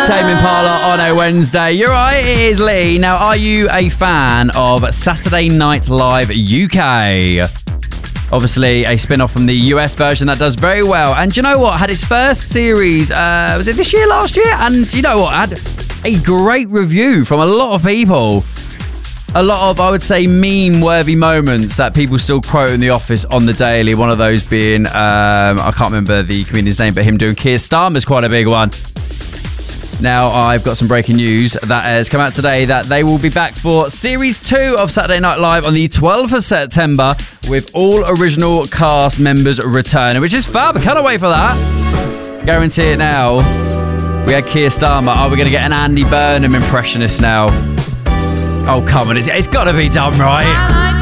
Tame Impala on a Wednesday. You're right, it is Lee. Now, are you a fan of Saturday Night Live UK? Obviously, a spin-off from the US version that does very well. And do you know what? Had its first series, was it this year, last year? And you know what? Had a great review from a lot of people. A lot of, I would say, meme-worthy moments that people still quote in the office on the daily. One of those being, I can't remember the comedian's name, but him doing Keir Starmer's quite a big one. Now, I've got some breaking news that has come out today that they will be back for Series 2 of Saturday Night Live on the 12th of September with all original cast members returning, which is fab. I cannot wait for that. Guarantee it now. We had Keir Starmer. Are we going to get an Andy Burnham impressionist now? Oh, come on. It's got to be done, right?